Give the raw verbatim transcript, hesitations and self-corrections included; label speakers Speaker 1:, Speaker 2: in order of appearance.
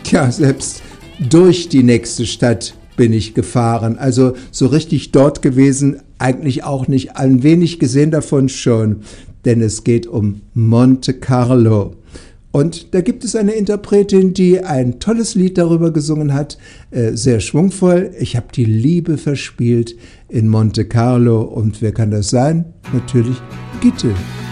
Speaker 1: Tja, selbst durch die nächste Stadt bin ich gefahren. Also so richtig dort gewesen, eigentlich auch nicht. Ein wenig gesehen davon schon, denn es geht um Monte Carlo. Und da gibt es eine Interpretin, die ein tolles Lied darüber gesungen hat, äh, sehr schwungvoll. Ich habe die Liebe verspielt in Monte Carlo. Und wer kann das sein? Natürlich Gitte.